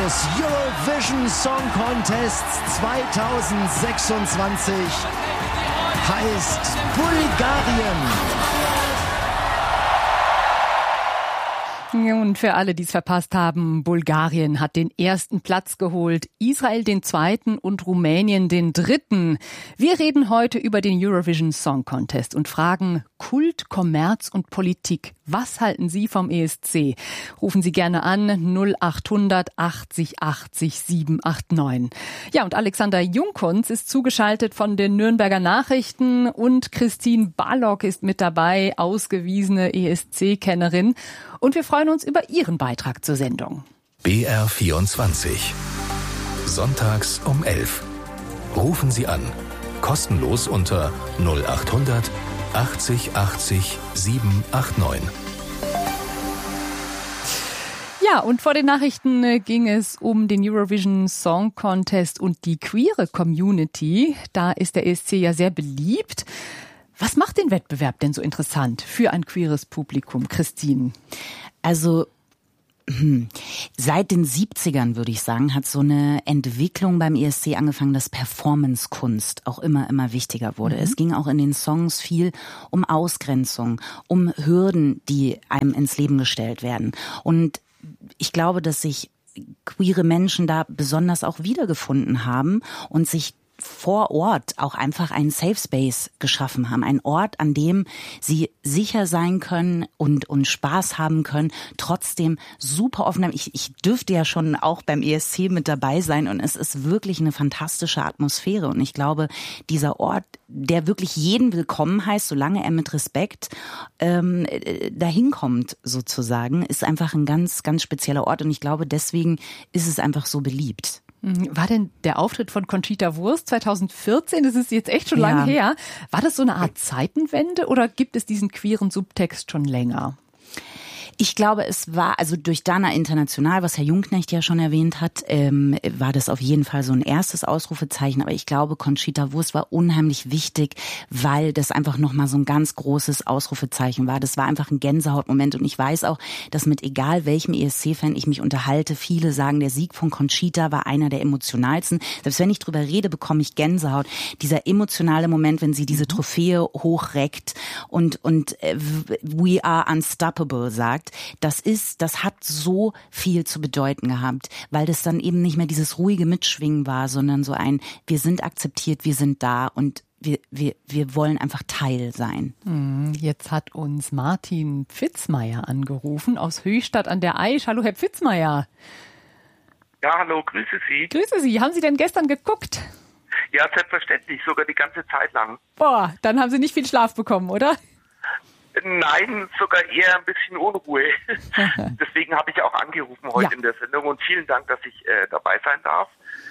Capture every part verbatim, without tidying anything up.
des Eurovision Song Contests zweitausendsechsundzwanzig heißt Bulgarien. Und für alle, die es verpasst haben, Bulgarien hat den ersten Platz geholt, Israel den zweiten und Rumänien den dritten. Wir reden heute über den Eurovision Song Contest und fragen Kult, Kommerz und Politik. Was halten Sie vom E S C? Rufen Sie gerne an null achthundert achtzig achtzig siebenhundertneunundachtzig. Ja, und Alexander Jungkunz ist zugeschaltet von den Nürnberger Nachrichten und Christine Ballock ist mit dabei, ausgewiesene E S C-Kennerin. Und wir freuen uns über Ihren Beitrag zur Sendung. B R vierundzwanzig. Sonntags um elf. Rufen Sie an. Kostenlos unter null achthundert achtzig achtzig siebenhundertneunundachtzig. Ja, und vor den Nachrichten ging es um den Eurovision Song Contest und die queere Community. Da ist der E S C ja sehr beliebt. Was macht den Wettbewerb denn so interessant für ein queeres Publikum, Christine? Also hm, seit den siebzigern, würde ich sagen, hat so eine Entwicklung beim E S C angefangen, dass Performance-Kunst auch immer, immer wichtiger wurde. Mhm. Es ging auch in den Songs viel um Ausgrenzung, um Hürden, die einem ins Leben gestellt werden. Und ich glaube, dass sich queere Menschen da besonders auch wiedergefunden haben und sich vor Ort auch einfach einen Safe Space geschaffen haben. Ein Ort, an dem sie sicher sein können und, und Spaß haben können, trotzdem super offen. Ich, ich dürfte ja schon auch beim E S C mit dabei sein und es ist wirklich eine fantastische Atmosphäre. Und ich glaube, dieser Ort, der wirklich jeden willkommen heißt, solange er mit Respekt ähm, dahin kommt sozusagen, ist einfach ein ganz, ganz spezieller Ort. Und ich glaube, deswegen ist es einfach so beliebt. War denn der Auftritt von Conchita Wurst zweitausendvierzehn, das ist jetzt echt schon ja. lange her, war das so eine Art Zeitenwende oder gibt es diesen queeren Subtext schon länger? Ich glaube, es war, also durch Dana International, was Herr Jungknecht ja schon erwähnt hat, ähm, war das auf jeden Fall so ein erstes Ausrufezeichen. Aber ich glaube, Conchita Wurst war unheimlich wichtig, weil das einfach nochmal so ein ganz großes Ausrufezeichen war. Das war einfach ein Gänsehautmoment. Und ich weiß auch, dass mit egal welchem E S C-Fan ich mich unterhalte, viele sagen, der Sieg von Conchita war einer der emotionalsten. Selbst wenn ich drüber rede, bekomme ich Gänsehaut. Dieser emotionale Moment, wenn sie diese Trophäe hochreckt und, und äh, we are unstoppable sagt, das ist, das hat so viel zu bedeuten gehabt, weil das dann eben nicht mehr dieses ruhige Mitschwingen war, sondern so ein, wir sind akzeptiert, wir sind da und wir, wir, wir wollen einfach Teil sein. Jetzt hat uns Martin Pfitzmeier angerufen aus Höchstadt an der Aisch. Hallo, Herr Pfitzmeier. Ja, hallo, grüße Sie. Grüße Sie. Haben Sie denn gestern geguckt? Ja, selbstverständlich, sogar die ganze Zeit lang. Boah, dann haben Sie nicht viel Schlaf bekommen, oder? Nein, sogar eher ein bisschen Unruhe. Deswegen habe ich auch angerufen heute ja. in der Sendung und vielen Dank, dass ich äh, dabei sein darf.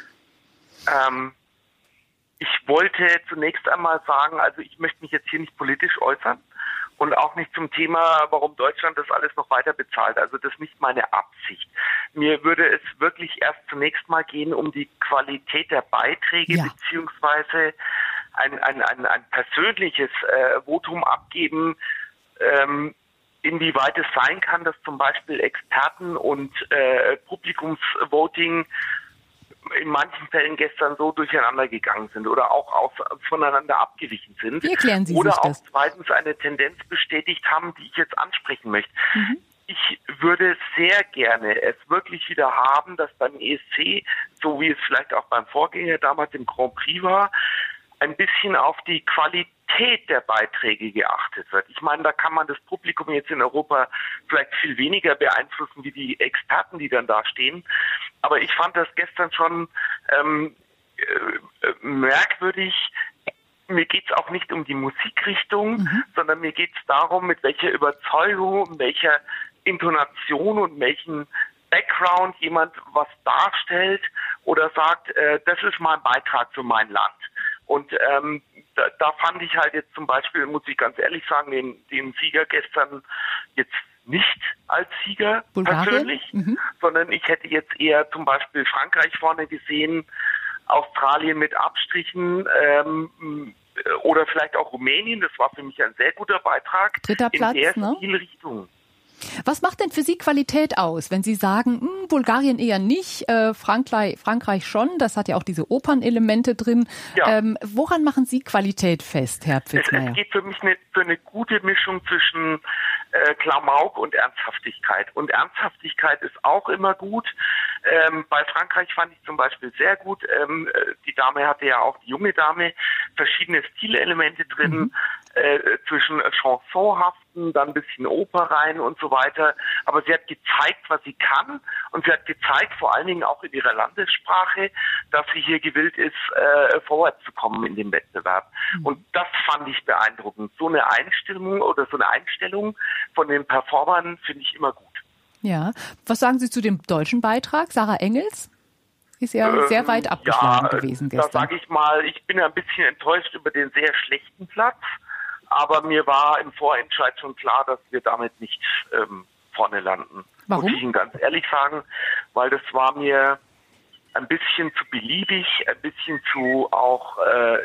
Ähm, ich wollte zunächst einmal sagen, also ich möchte mich jetzt hier nicht politisch äußern und auch nicht zum Thema, warum Deutschland das alles noch weiter bezahlt. Also das ist nicht meine Absicht. Mir würde es wirklich erst zunächst mal gehen um die Qualität der Beiträge ja. beziehungsweise ein, ein, ein, ein persönliches äh, Votum abgeben, Ähm, inwieweit es sein kann, dass zum Beispiel Experten und äh, Publikumsvoting in manchen Fällen gestern so durcheinander gegangen sind oder auch aus, voneinander abgewichen sind. Wie erklären Sie oder sich auch das? zweitens eine Tendenz bestätigt haben, die ich jetzt ansprechen möchte. Mhm. Ich würde sehr gerne es wirklich wieder haben, dass beim E S C, so wie es vielleicht auch beim Vorgänger damals im Grand Prix war, ein bisschen auf die Qualität der Beiträge geachtet wird. Ich meine, da kann man das Publikum jetzt in Europa vielleicht viel weniger beeinflussen wie die Experten, die dann da stehen. Aber ich fand das gestern schon ähm, äh, merkwürdig. Mir geht's auch nicht um die Musikrichtung, mhm. sondern mir geht's darum, mit welcher Überzeugung, mit welcher Intonation und welchen Background jemand was darstellt oder sagt, äh, das ist mein Beitrag für mein Land. Und ähm, da, da fand ich halt jetzt zum Beispiel, muss ich ganz ehrlich sagen, den, den Sieger gestern jetzt nicht als Sieger Bulgarien? persönlich, mhm. sondern ich hätte jetzt eher zum Beispiel Frankreich vorne gesehen, Australien mit Abstrichen ähm, oder vielleicht auch Rumänien. Das war für mich ein sehr guter Beitrag Dritter Platz, in der ne? Stilrichtung. Was macht denn für Sie Qualität aus, wenn Sie sagen, mh, Bulgarien eher nicht, äh, Frankreich, Frankreich schon, das hat ja auch diese Opernelemente drin. Ja. Ähm, woran machen Sie Qualität fest, Herr Pfitzmeier? Es, es geht für mich eine, für eine gute Mischung zwischen äh, Klamauk und Ernsthaftigkeit. Und Ernsthaftigkeit ist auch immer gut. Ähm, bei Frankreich fand ich zum Beispiel sehr gut, ähm, die Dame hatte ja auch, die junge Dame, verschiedene Stilelemente drin, mhm. äh, zwischen Chansonhaften, dann ein bisschen Oper rein und so weiter. Aber sie hat gezeigt, was sie kann, und sie hat gezeigt, vor allen Dingen auch in ihrer Landessprache, dass sie hier gewillt ist, äh, vorwärts zu kommen in dem Wettbewerb. Mhm. Und das fand ich beeindruckend. So eine Einstellung oder so eine Einstellung von den Performern finde ich immer gut. Ja. Was sagen Sie zu dem deutschen Beitrag? Sarah Engels ist ja ähm, sehr weit abgeschlagen ja, gewesen gestern. Da sage ich mal, ich bin ein bisschen enttäuscht über den sehr schlechten Platz, aber mir war im Vorentscheid schon klar, dass wir damit nicht ähm, vorne landen. Warum? Muss ich Ihnen ganz ehrlich sagen, weil das war mir ein bisschen zu beliebig, ein bisschen zu auch äh,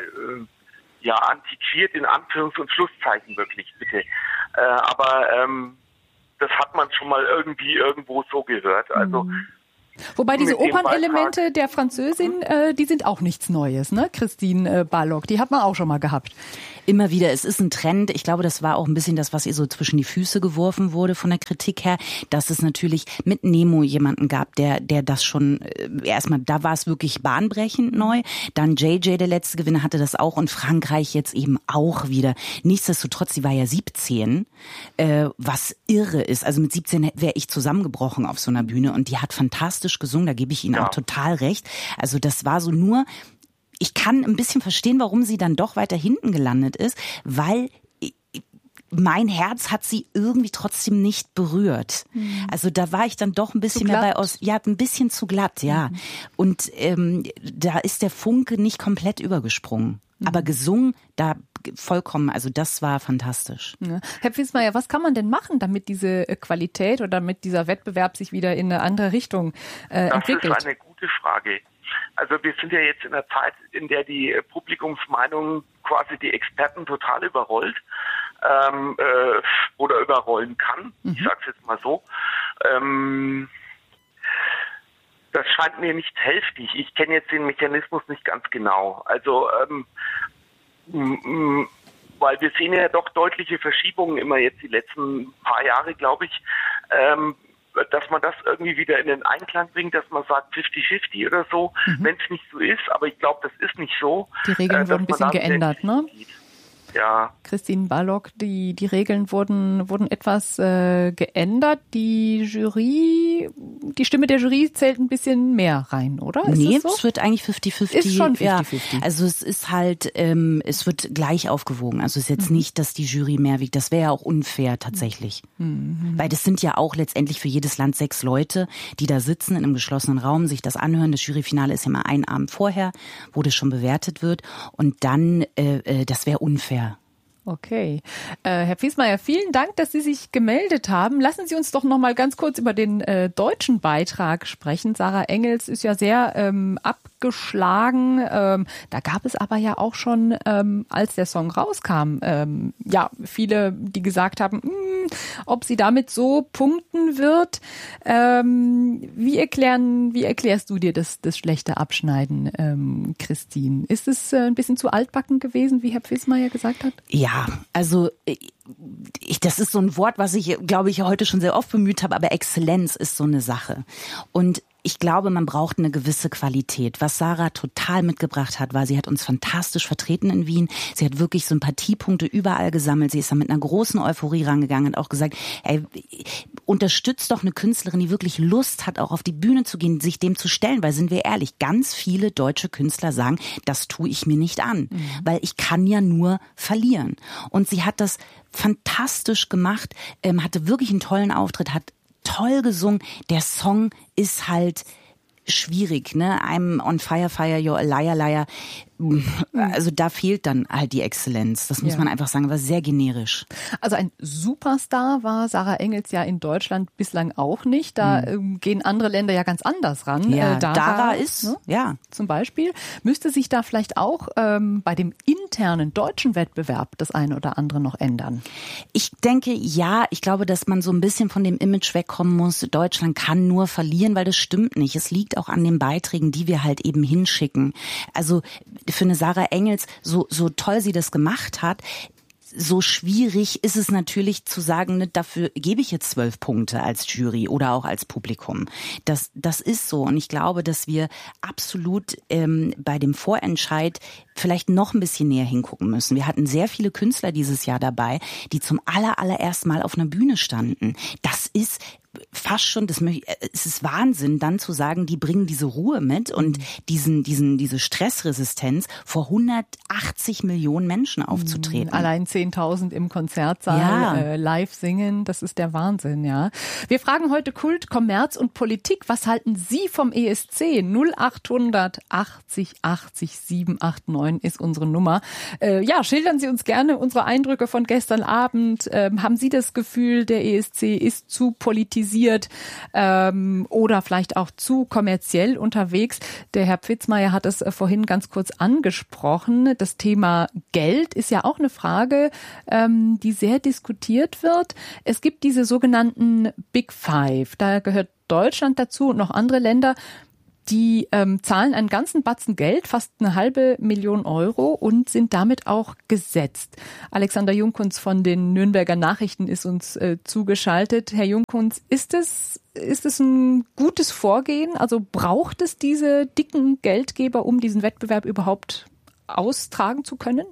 ja antiquiert, in Anführungs- und Schlusszeichen wirklich, bitte. Äh, aber ähm, das hat man schon mal irgendwie irgendwo so gehört. Also mhm. Wobei diese Opernelemente der Französin, äh, die sind auch nichts Neues, ne? Christine äh, Balogh, die hat man auch schon mal gehabt. Immer wieder, es ist ein Trend. Ich glaube, das war auch ein bisschen das, was ihr so zwischen die Füße geworfen wurde von der Kritik her, dass es natürlich mit Nemo jemanden gab, der der das schon äh, erstmal, da war es wirklich bahnbrechend neu. Dann J J, der letzte Gewinner, hatte das auch, und Frankreich jetzt eben auch wieder. Nichtsdestotrotz, sie war ja siebzehn, äh, was irre ist. Also mit siebzehn wäre ich zusammengebrochen auf so einer Bühne, und die hat fantastisch gesungen, da gebe ich Ihnen ja. auch total recht. Also das war so nur, ich kann ein bisschen verstehen, warum sie dann doch weiter hinten gelandet ist, weil mein Herz hat sie irgendwie trotzdem nicht berührt. Mhm. Also da war ich dann doch ein bisschen mehr bei aus, ja, ein bisschen zu glatt, ja. Mhm. Und ähm, da ist der Funke nicht komplett übergesprungen. Mhm. Aber gesungen, da vollkommen, also das war fantastisch. Ja. Herr Pfitzmeier, was kann man denn machen, damit diese Qualität oder damit dieser Wettbewerb sich wieder in eine andere Richtung äh, das entwickelt? Das ist eine gute Frage. Also wir sind ja jetzt in einer Zeit, in der die Publikumsmeinung quasi die Experten total überrollt ähm, äh, oder überrollen kann. Mhm. Ich sage es jetzt mal so. Ähm, das scheint mir nicht hälftig. Ich kenne jetzt den Mechanismus nicht ganz genau. Also ähm, m- m- weil wir sehen ja doch deutliche Verschiebungen immer jetzt die letzten paar Jahre, glaube ich, ähm, dass man das irgendwie wieder in den Einklang bringt, dass man sagt fifty fifty oder so, mhm. wenn es nicht so ist. Aber ich glaube, das ist nicht so. Die Regeln äh, wurden ein bisschen geändert, ne? Geht. Ja. Christine Balogh, die, die Regeln wurden, wurden etwas äh, geändert. Die Jury, die Stimme der Jury zählt ein bisschen mehr rein, oder? Ist nee, das so? Es wird eigentlich fifty fifty. Ist schon fifty fifty. Ja, also es ist halt, ähm, es wird gleich aufgewogen. Also es ist jetzt mhm. nicht, dass die Jury mehr wiegt. Das wäre ja auch unfair tatsächlich. Mhm. Weil das sind ja auch letztendlich für jedes Land sechs Leute, die da sitzen in einem geschlossenen Raum, sich das anhören. Das Juryfinale ist ja mal einen Abend vorher, wo das schon bewertet wird. Und dann, äh, das wäre unfair. Okay. Äh, Herr Pfitzmeier, vielen Dank, dass Sie sich gemeldet haben. Lassen Sie uns doch noch mal ganz kurz über den äh, deutschen Beitrag sprechen. Sarah Engels ist ja sehr ähm, abgeschlagen. Ähm, da gab es aber ja auch schon, ähm, als der Song rauskam, ähm, ja, viele, die gesagt haben, mh, ob sie damit so punkten wird. Ähm, wie erklären, wie erklärst du dir das, das schlechte Abschneiden, ähm, Christine? Ist es äh, ein bisschen zu altbacken gewesen, wie Herr Pfitzmeier gesagt hat? Ja, also ich, das ist so ein Wort, was ich, glaube ich, heute schon sehr oft bemüht habe, aber Exzellenz ist so eine Sache. Und ich glaube, man braucht eine gewisse Qualität. Was Sarah total mitgebracht hat, war, sie hat uns fantastisch vertreten in Wien. Sie hat wirklich Sympathiepunkte überall gesammelt. Sie ist da mit einer großen Euphorie rangegangen und auch gesagt, ey, unterstützt doch eine Künstlerin, die wirklich Lust hat, auch auf die Bühne zu gehen, sich dem zu stellen. Weil, sind wir ehrlich, ganz viele deutsche Künstler sagen, das tue ich mir nicht an. Mhm. Weil ich kann ja nur verlieren. Und sie hat das fantastisch gemacht, ähm, hatte wirklich einen tollen Auftritt, hat toll gesungen. Der Song ist halt schwierig, ne? I'm on fire, fire, you're a liar, liar. also da fehlt dann halt die Exzellenz. Das muss ja. man einfach sagen, war sehr generisch. Also ein Superstar war Sarah Engels ja in Deutschland bislang auch nicht. Da mhm. gehen andere Länder ja ganz anders ran. Ja, äh, Dara, Dara ist, ne? ja. Zum Beispiel. Müsste sich da vielleicht auch ähm, bei dem internen deutschen Wettbewerb das eine oder andere noch ändern? Ich denke, ja. Ich glaube, dass man so ein bisschen von dem Image wegkommen muss. Deutschland kann nur verlieren, weil das stimmt nicht. Es liegt auch an den Beiträgen, die wir halt eben hinschicken. Also für eine Sarah Engels, so, so toll sie das gemacht hat, so schwierig ist es natürlich zu sagen, ne, dafür gebe ich jetzt zwölf Punkte als Jury oder auch als Publikum. Das, das ist so. Und ich glaube, dass wir absolut ähm, bei dem Vorentscheid vielleicht noch ein bisschen näher hingucken müssen. Wir hatten sehr viele Künstler dieses Jahr dabei, die zum aller, allerersten Mal auf einer Bühne standen. Das ist fast schon, das es ist Wahnsinn, dann zu sagen, die bringen diese Ruhe mit und diesen, diesen, diese Stressresistenz vor hundertachtzig Millionen Menschen aufzutreten. Allein zehntausend im Konzertsaal, ja. äh, live singen, das ist der Wahnsinn, ja. Wir fragen heute Kult, Kommerz und Politik. Was halten Sie vom E S C? null achthundert achtzig achtzig siebenhundertneunundachtzig ist unsere Nummer. Äh, ja, schildern Sie uns gerne unsere Eindrücke von gestern Abend. Ähm, haben Sie das Gefühl, der E S C ist zu politisiert? Ähm, oder vielleicht auch zu kommerziell unterwegs. Der Herr Pfitzmeier hat es äh, vorhin ganz kurz angesprochen. Das Thema Geld ist ja auch eine Frage, ähm, die sehr diskutiert wird. Es gibt diese sogenannten Big Five. Da gehört Deutschland dazu und noch andere Länder. Die ähm, zahlen einen ganzen Batzen Geld, fast eine halbe Million Euro und sind damit auch gesetzt. Alexander Jungkunz von den Nürnberger Nachrichten ist uns äh, zugeschaltet. Herr Jungkunz, ist es, ist es ein gutes Vorgehen? Also braucht es diese dicken Geldgeber, um diesen Wettbewerb überhaupt austragen zu können?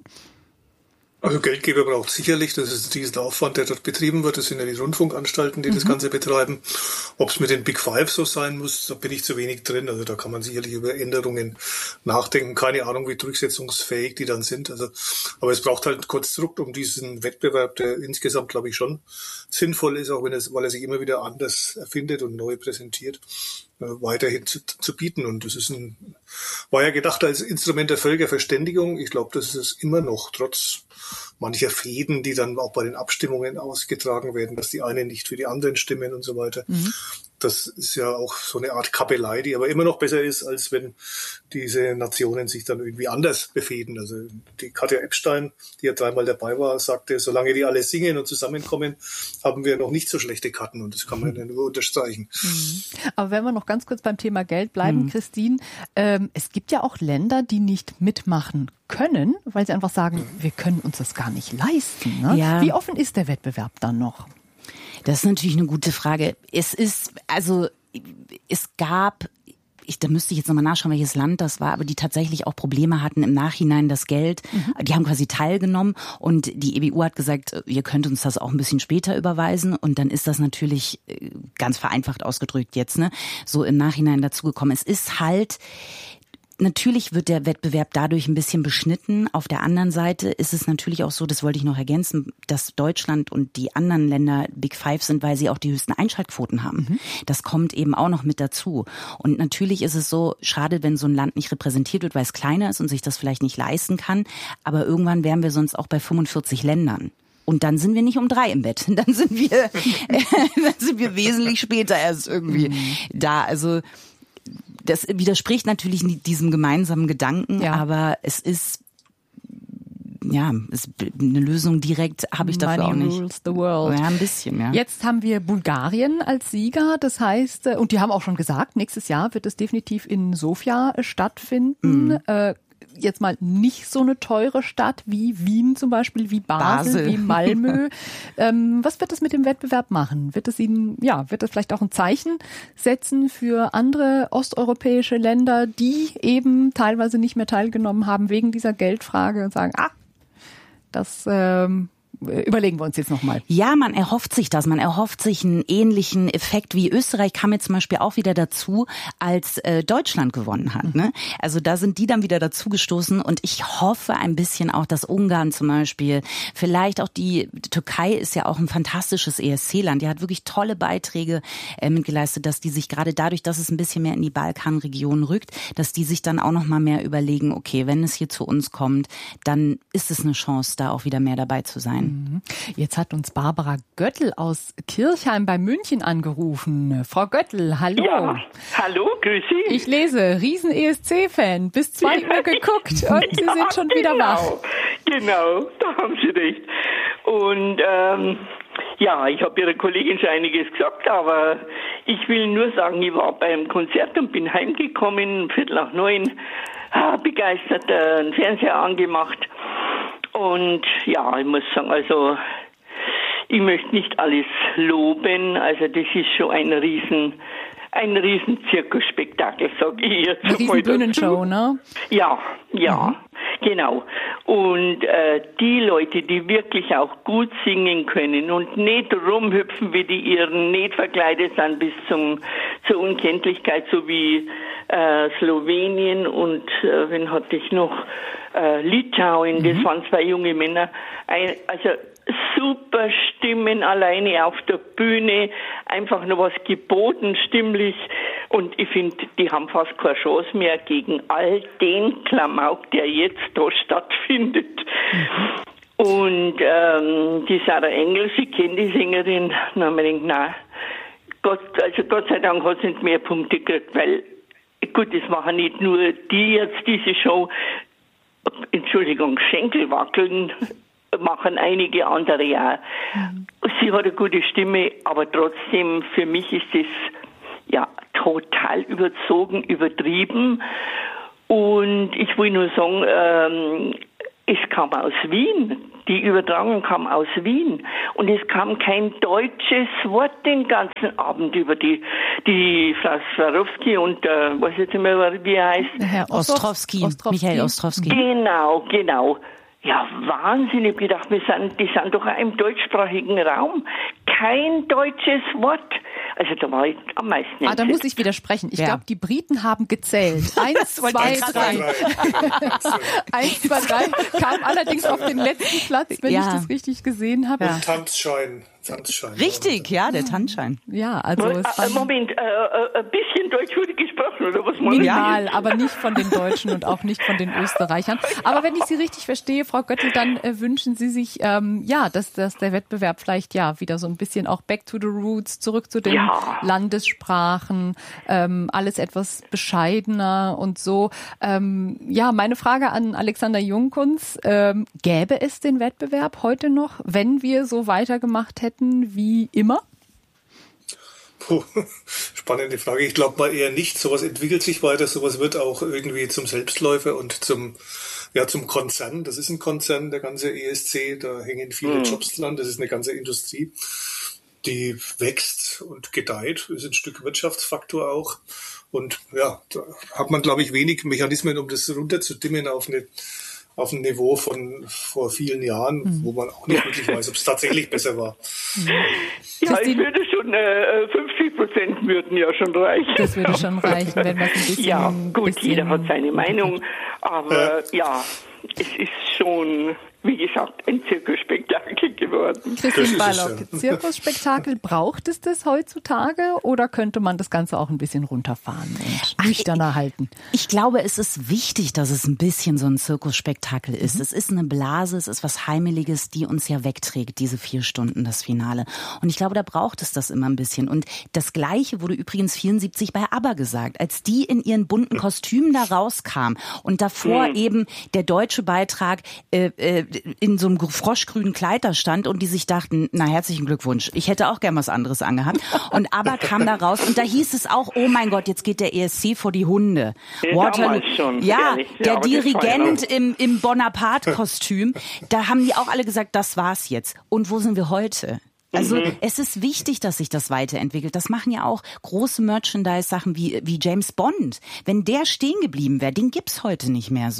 Also Geldgeber braucht sicherlich, das ist dieser Aufwand, der dort betrieben wird. Das sind ja die Rundfunkanstalten, die mhm. das Ganze betreiben. Ob es mit den Big Five so sein muss, da bin ich zu wenig drin. Also da kann man sicherlich über Änderungen nachdenken. Keine Ahnung, wie durchsetzungsfähig die dann sind. Also, aber es braucht halt Konstrukt, um diesen Wettbewerb, der insgesamt, glaube ich, schon sinnvoll ist, auch wenn es, weil er sich immer wieder anders erfindet und neu präsentiert, weiterhin zu, zu bieten. Und das ist ein, war ja gedacht als Instrument der Völkerverständigung. Ich glaube, das ist es immer noch, trotz mancher Fäden, die dann auch bei den Abstimmungen ausgetragen werden, dass die einen nicht für die anderen stimmen und so weiter. Mhm. Das ist ja auch so eine Art Kappelei, die aber immer noch besser ist, als wenn diese Nationen sich dann irgendwie anders befehden. Also die Katja Epstein, die ja dreimal dabei war, sagte, solange die alle singen und zusammenkommen, haben wir noch nicht so schlechte Karten und das kann man ja nur unterstreichen. Mhm. Aber wenn wir noch ganz kurz beim Thema Geld bleiben, mhm. Christine, ähm, es gibt ja auch Länder, die nicht mitmachen können, weil sie einfach sagen, wir können uns das gar nicht leisten. Ne? Ja. Wie offen ist der Wettbewerb dann noch? Das ist natürlich eine gute Frage. Es ist, also es gab, ich, da müsste ich jetzt nochmal nachschauen, welches Land das war, aber die tatsächlich auch Probleme hatten im Nachhinein das Geld. Mhm. Die haben quasi teilgenommen und die E B U hat gesagt, ihr könnt uns das auch ein bisschen später überweisen und dann ist das natürlich ganz vereinfacht ausgedrückt jetzt, ne, so im Nachhinein dazugekommen. Es ist halt, natürlich wird der Wettbewerb dadurch ein bisschen beschnitten. Auf der anderen Seite ist es natürlich auch so, das wollte ich noch ergänzen, dass Deutschland und die anderen Länder Big Five sind, weil sie auch die höchsten Einschaltquoten haben. Mhm. Das kommt eben auch noch mit dazu. Und natürlich ist es so, schade, wenn so ein Land nicht repräsentiert wird, weil es kleiner ist und sich das vielleicht nicht leisten kann. Aber irgendwann wären wir sonst auch bei fünfundvierzig Ländern. Und dann sind wir nicht um drei im Bett. Dann sind wir, dann sind wir wesentlich später erst irgendwie mhm. da. Also, das widerspricht natürlich diesem gemeinsamen Gedanken, ja. aber es ist, ja, es, eine Lösung direkt habe ich dafür Money auch nicht. Rules the world. Ja, ein bisschen, ja. Jetzt haben wir Bulgarien als Sieger, das heißt, und die haben auch schon gesagt, nächstes Jahr wird es definitiv in Sofia stattfinden. Mhm. Äh, jetzt mal nicht so eine teure Stadt wie Wien zum Beispiel, wie Basel, Basel. wie Malmö. ähm, was wird das mit dem Wettbewerb machen? Wird es Ihnen, ja, wird es vielleicht auch ein Zeichen setzen für andere osteuropäische Länder, die eben teilweise nicht mehr teilgenommen haben wegen dieser Geldfrage und sagen, ah, das ähm, überlegen wir uns jetzt nochmal. Ja, man erhofft sich das. Man erhofft sich einen ähnlichen Effekt wie Österreich kam jetzt zum Beispiel auch wieder dazu, als äh, Deutschland gewonnen hat. Ne? Also da sind die dann wieder dazugestoßen und ich hoffe ein bisschen auch, dass Ungarn zum Beispiel, vielleicht auch die, die Türkei ist ja auch ein fantastisches E S C-Land. Die hat wirklich tolle Beiträge äh, mitgeleistet, dass die sich gerade dadurch, dass es ein bisschen mehr in die Balkanregion rückt, dass die sich dann auch noch mal mehr überlegen, okay, wenn es hier zu uns kommt, dann ist es eine Chance, da auch wieder mehr dabei zu sein. Jetzt hat uns Barbara Göttl aus Kirchheim bei München angerufen. Frau Göttl, hallo. Ja, hallo, grüß Sie. Ich lese, riesen E S C-Fan, bis zwei Uhr geguckt und Sie ja, sind schon wieder genau, wach. Genau, da haben Sie recht. Und ähm, ja, ich habe Ihrer Kollegin schon einiges gesagt, aber ich will nur sagen, ich war beim Konzert und bin heimgekommen, Viertel nach neun, begeistert, äh, einen Fernseher angemacht. Und ja, ich muss sagen, also ich möchte nicht alles loben, also das ist schon ein riesen, ein riesen Zirkusspektakel, sag ich jetzt eine riesen Bühnenshow, ne? Ja, ja, mhm. Genau. Und äh, die Leute, die wirklich auch gut singen können und nicht rumhüpfen, wie die ihren nicht verkleidet sind bis zum zur Unkenntlichkeit, so wie äh, Slowenien und äh, wen hatte ich noch? Äh, Litauen, das mhm. waren zwei junge Männer. Ein, also super Stimmen alleine auf der Bühne, einfach nur was geboten, stimmlich. Und ich finde, die haben fast keine Chance mehr gegen all den Klamauk, der jetzt da stattfindet. Mhm. Und ähm, die Sarah Engel, sie kennt die Sängerin, dann haben wir gedacht, nein, Gott, also Gott sei Dank hat sie nicht mehr Punkte gekriegt, weil, gut, das machen nicht nur die jetzt diese Show, Entschuldigung, Schenkelwackeln machen einige andere ja. Mhm. Sie hat eine gute Stimme, aber trotzdem, für mich ist das ja total überzogen, übertrieben. Und ich will nur sagen, ähm, es kam aus Wien. Die Übertragung kam aus Wien. Und es kam kein deutsches Wort den ganzen Abend über die, die Frau Swarovski und, äh, weiß jetzt nicht mehr, wie er heißt. Herr Ostrowski, Ostrowski. Michael Ostrowski. Genau, genau. Ja, Wahnsinn. Ich habe gedacht, wir sind, die sind doch auch im deutschsprachigen Raum. Kein deutsches Wort. Also da war ich am meisten. Ah, da muss ich widersprechen. Ich ja. glaube, die Briten haben gezählt. Eins, zwei, drei. Eins, zwei, drei. Kam allerdings auf den letzten Platz, wenn ja. ich das richtig gesehen habe. Ja. Tanzschein. Tanzschein. Richtig, ja, der Tanzschein. Ja, also Moment, es Moment, äh, äh, ein bisschen Deutsch wurde gesprochen, oder was meinst du? Minimal, aber nicht von den Deutschen und auch nicht von den Österreichern. Aber wenn ich Sie richtig verstehe, Frau Göttl, dann äh, wünschen Sie sich, ähm, ja, dass, dass der Wettbewerb vielleicht ja wieder so ein bisschen auch back to the roots, zurück zu den ja. Landessprachen, ähm, alles etwas bescheidener und so. Ähm, ja, meine Frage an Alexander Jungkunz, ähm, gäbe es den Wettbewerb heute noch, wenn wir so weitergemacht hätten wie immer? Puh, spannende Frage. Ich glaube mal eher nicht. Sowas entwickelt sich weiter. Sowas wird auch irgendwie zum Selbstläufer und zum, ja, zum Konzern. Das ist ein Konzern, der ganze E S C. Da hängen viele mhm. Jobs dran. Das ist eine ganze Industrie, die wächst und gedeiht. Ist ein Stück Wirtschaftsfaktor auch. Und ja, da hat man, glaube ich, wenig Mechanismen, um das runterzudimmen auf eine auf ein Niveau von vor vielen Jahren, mhm. wo man auch nicht wirklich weiß, ob es tatsächlich besser war. Ja, ich würde schon, äh, fünfzig Prozent würden ja schon reichen. Das würde schon reichen, wenn man es ein bisschen... Ja, gut, bisschen jeder hat seine Meinung, aber ja. ja, es ist schon, wie gesagt, ein Zirkusspektakel geworden. Christine Barlock, Zirkusspektakel, braucht es das heutzutage oder könnte man das Ganze auch ein bisschen runterfahren und nüchterner halten? Ich glaube, es ist wichtig, dass es ein bisschen so ein Zirkusspektakel ist. Mhm. Es ist eine Blase, es ist was Heimeliges, die uns ja wegträgt, diese vier Stunden, das Finale. Und ich glaube, da braucht es das immer ein bisschen. Und das Gleiche wurde übrigens vierundsiebzig bei ABBA gesagt, als die in ihren bunten Kostümen da rauskam und davor mhm. eben der deutsche Beitrag äh, äh, in so einem froschgrünen Kleid da stand und die sich dachten, na herzlichen Glückwunsch, ich hätte auch gern was anderes angehabt. Und ABBA kam da raus und da hieß es auch, oh mein Gott, jetzt geht der E S C vor die Hunde. Ja, Waterloo, schon, ja, der ja, Dirigent im, im Bonaparte-Kostüm, da haben die auch alle gesagt, das war's jetzt. Und wo sind wir heute? Also mhm. es ist wichtig, dass sich das weiterentwickelt. Das machen ja auch große Merchandise-Sachen wie, wie James Bond. Wenn der stehen geblieben wäre, den gibt's heute nicht mehr so.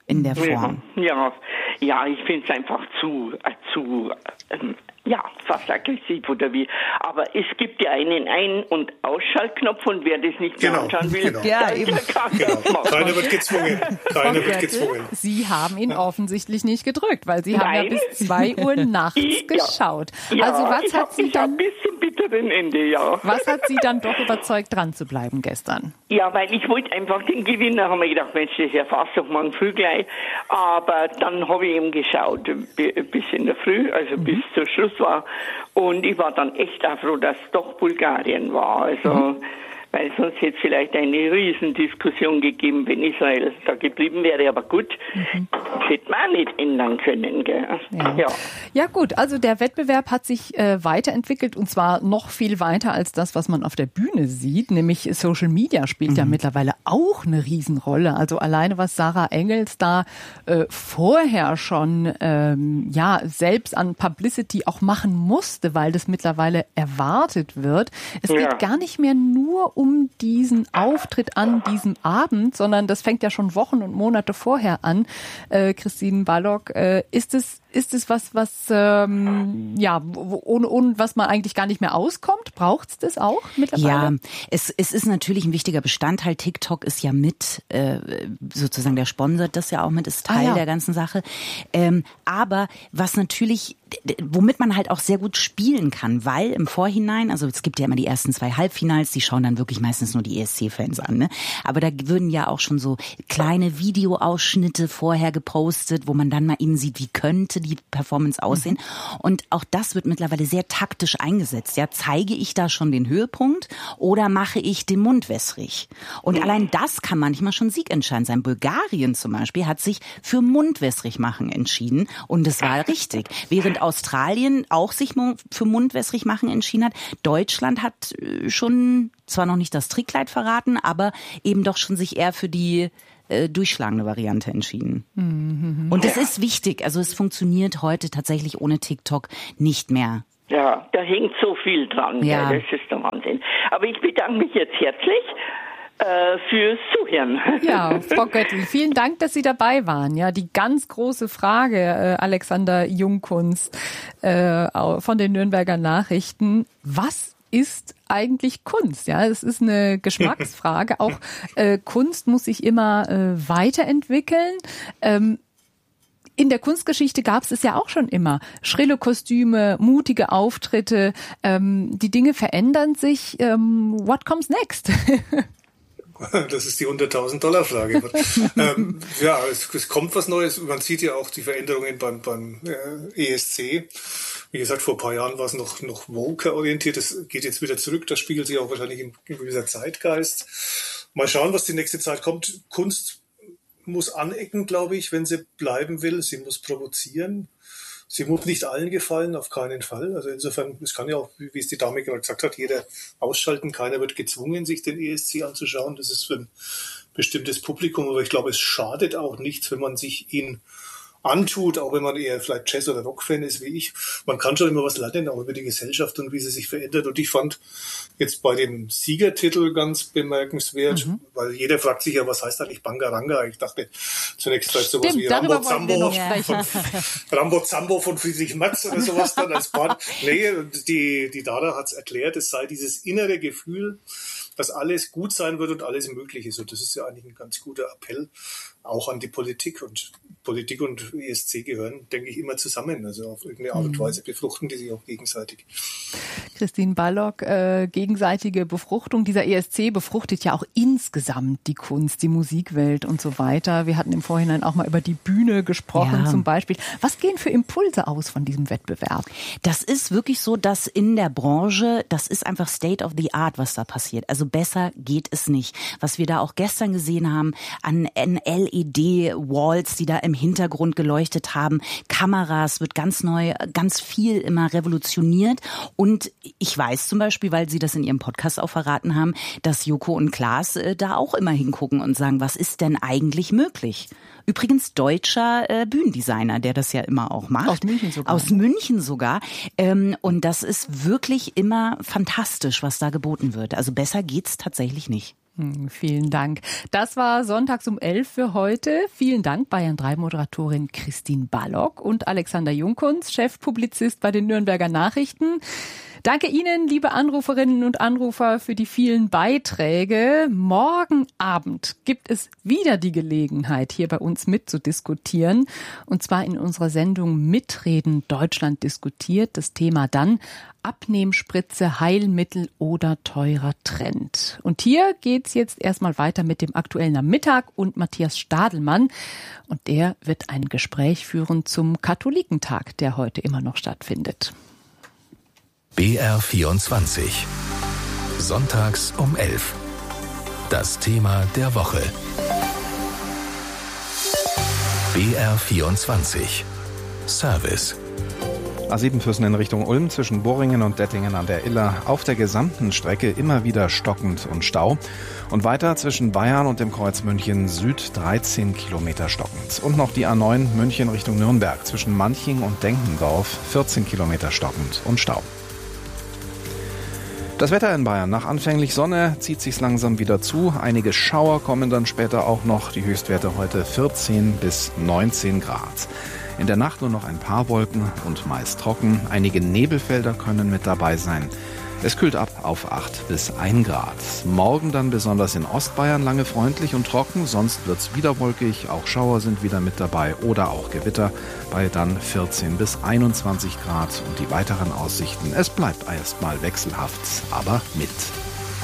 in der Form. Ja, ja, ja ich finde es einfach zu, äh, zu ähm, ja, fast aggressiv oder wie. Aber es gibt ja einen Ein- und Ausschaltknopf und wer das nicht mehr genau, anschauen will, genau. Ja, eben. kann Genau. das machen. Keiner wird gezwungen. Keiner wird gezwungen. Sie haben ihn offensichtlich nicht gedrückt, weil Sie haben Nein. ja bis zwei Uhr nachts Ja. geschaut. Ja, Also was ich hat hab, Sie ich hab dann, ein bisschen bitteren Ende, ja. was hat Sie dann doch überzeugt, dran zu bleiben gestern? Ja, weil ich wollte einfach den Gewinner, haben wir gedacht, Mensch, das erfasst doch morgen früh gleich. Aber dann habe ich eben geschaut, bis in der Früh, also mhm. bis zum Schluss war. Und ich war dann echt auch froh, dass es doch Bulgarien war. Also, mhm. weil sonst hätte es vielleicht eine Riesendiskussion gegeben, wenn Israel da geblieben wäre. Aber gut, mhm. das hätte man auch nicht ändern können. Gell? Ja. Ja. ja gut, also der Wettbewerb hat sich äh, weiterentwickelt und zwar noch viel weiter als das, was man auf der Bühne sieht. Nämlich Social Media spielt mhm. ja mittlerweile auch eine Riesenrolle. Also alleine was Sarah Engels da äh, vorher schon ähm, ja selbst an Publicity auch machen musste, weil das mittlerweile erwartet wird. Es Ja. geht gar nicht mehr nur um diesen Auftritt an diesem Abend, sondern das fängt ja schon Wochen und Monate vorher an. Äh, Christine Balogh, äh, ist es ist es was, was ähm, ja ohne, ohne was man eigentlich gar nicht mehr auskommt? Braucht es das auch mittlerweile? Ja, es, es ist natürlich ein wichtiger Bestandteil. TikTok ist ja mit, äh, sozusagen der sponsert das ja auch mit, ist Teil ah, ja. der ganzen Sache. Ähm, aber was natürlich, womit man halt auch sehr gut spielen kann, weil im Vorhinein, also es gibt ja immer die ersten zwei Halbfinals, die schauen dann wirklich meistens nur die E S C-Fans an, ne? Aber da würden ja auch schon so kleine Videoausschnitte vorher gepostet, wo man dann mal eben sieht, wie könnte die Performance aussehen. Mhm. Und auch das wird mittlerweile sehr taktisch eingesetzt. Ja, zeige ich da schon den Höhepunkt oder mache ich den Mund wässrig? Und mhm. allein das kann manchmal schon siegentscheidend sein. Bulgarien zum Beispiel hat sich für mundwässrig machen entschieden und das war richtig. Während Australien auch sich für mundwässrig machen entschieden hat. Deutschland hat schon zwar noch nicht das Trickkleid verraten, aber eben doch schon sich eher für die äh, durchschlagende Variante entschieden. Mhm. Und es ist wichtig, also es funktioniert heute tatsächlich ohne TikTok nicht mehr. Ja, da hängt so viel dran. Ja. Ja, das ist der Wahnsinn. Aber ich bedanke mich jetzt herzlich äh, fürs Zuhören. Ja, Frau Göttl, vielen Dank, dass Sie dabei waren. Ja, die ganz große Frage, äh, Alexander Jungkunst äh, von den Nürnberger Nachrichten. Was ist eigentlich Kunst? Ja, es ist eine Geschmacksfrage. Auch äh, Kunst muss sich immer äh, weiterentwickeln. Ähm, In der Kunstgeschichte gab es es ja auch schon immer. Schrille Kostüme, mutige Auftritte. Ähm, die Dinge verändern sich. Ähm, what comes next? Das ist die hunderttausend-Dollar-Frage. ähm, ja, es, es kommt was Neues. Man sieht ja auch die Veränderungen beim, beim äh, E S C. Wie gesagt, vor ein paar Jahren war es noch, noch woker-orientiert. Das geht jetzt wieder zurück. Das spiegelt sich auch wahrscheinlich in gewisser Zeitgeist. Mal schauen, was die nächste Zeit kommt. Kunst muss anecken, glaube ich, wenn sie bleiben will. Sie muss provozieren. Sie muss nicht allen gefallen, auf keinen Fall. Also insofern, es kann ja auch, wie es die Dame gerade gesagt hat, jeder ausschalten. Keiner wird gezwungen, sich den E S C anzuschauen. Das ist für ein bestimmtes Publikum. Aber ich glaube, es schadet auch nichts, wenn man sich ihn antut, auch wenn man eher vielleicht Jazz- oder Rock-Fan ist wie ich. Man kann schon immer was lernen, auch über die Gesellschaft und wie sie sich verändert. Und ich fand jetzt bei dem Siegertitel ganz bemerkenswert, mhm. weil jeder fragt sich ja, was heißt eigentlich Bangaranga? Ich dachte zunächst vielleicht sowas Stimmt, wie Rambo Zambo von, Rambo Zambo von Friedrich Merz oder sowas dann als Part. Nee, die, die Dada hat's erklärt, es sei dieses innere Gefühl, dass alles gut sein wird und alles möglich ist. Und das ist ja eigentlich ein ganz guter Appell auch an die Politik. Und Politik und E S C gehören, denke ich, immer zusammen. Also auf irgendeine Art und Weise befruchten die sich auch gegenseitig. Christine Balogh, äh, gegenseitige Befruchtung. Dieser E S C befruchtet ja auch insgesamt die Kunst, die Musikwelt und so weiter. Wir hatten im Vorhinein auch mal über die Bühne gesprochen ja. zum Beispiel. Was gehen für Impulse aus von diesem Wettbewerb? Das ist wirklich so, dass in der Branche, das ist einfach State of the Art, was da passiert. Also besser geht es nicht. Was wir da auch gestern gesehen haben an L E D-Walls, die da im Hintergrund geleuchtet haben, Kameras, wird ganz neu, ganz viel immer revolutioniert. Und ich weiß zum Beispiel, weil Sie das in Ihrem Podcast auch verraten haben, dass Joko und Klaas äh, da auch immer hingucken und sagen, was ist denn eigentlich möglich? Übrigens deutscher äh, Bühnendesigner, der das ja immer auch macht. Aus München sogar. Aus München sogar. Ähm, und das ist wirklich immer fantastisch, was da geboten wird. Also besser geht's tatsächlich nicht. Hm, vielen Dank. Das war Sonntags um elf für heute. Vielen Dank Bayern drei Moderatorin Christine Ballock und Alexander Jungkunz, Chefpublizist bei den Nürnberger Nachrichten. Danke Ihnen, liebe Anruferinnen und Anrufer, für die vielen Beiträge. Morgen Abend gibt es wieder die Gelegenheit, hier bei uns mitzudiskutieren. Und zwar in unserer Sendung Mitreden Deutschland diskutiert. Das Thema dann Abnehmspritze, Heilmittel oder teurer Trend. Und hier geht's jetzt erstmal weiter mit dem Aktuellen am Mittag und Matthias Stadelmann. Und der wird ein Gespräch führen zum Katholikentag, der heute immer noch stattfindet. B R vierundzwanzig. Sonntags um elf. Das Thema der Woche. B R vierundzwanzig. Service. A sieben Füssen in Richtung Ulm zwischen Boringen und Dettingen an der Iller. Auf der gesamten Strecke immer wieder stockend und Stau. Und weiter zwischen Bayern und dem Kreuz München Süd dreizehn Kilometer stockend. Und noch die A neun München Richtung Nürnberg zwischen Manching und Denkendorf vierzehn Kilometer stockend und Stau. Das Wetter in Bayern. Nach anfänglich Sonne zieht sich's langsam wieder zu. Einige Schauer kommen dann später auch noch. Die Höchstwerte heute vierzehn bis neunzehn Grad. In der Nacht nur noch ein paar Wolken und meist trocken. Einige Nebelfelder können mit dabei sein. Es kühlt ab auf acht bis ein Grad. Morgen dann besonders in Ostbayern lange freundlich und trocken. Sonst wird's wieder wolkig. Auch Schauer sind wieder mit dabei oder auch Gewitter bei dann vierzehn bis einundzwanzig Grad. Und die weiteren Aussichten, es bleibt erstmal wechselhaft, aber mit.